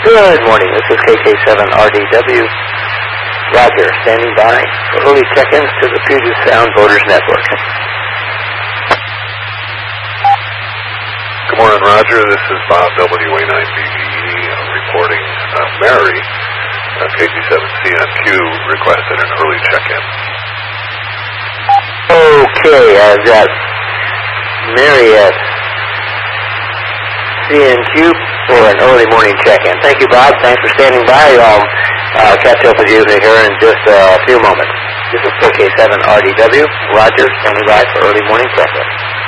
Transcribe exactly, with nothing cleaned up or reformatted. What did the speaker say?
Good morning. This is K K seven R D W. Roger, standing by for early check-ins to the Puget Sound Voters Network. Good morning, Roger. This is Bob, W A nine B B E, uh, reporting uh, Mary, uh, K G seven C N Q, requested an early check-in. Okay, I've got Mary at C N Q for an early morning check-in. Thank you, Bob. Thanks for standing by. I'll uh, catch up with you here in just uh, a few moments. This is K K seven R D W. Roger, standing by for early morning check-in.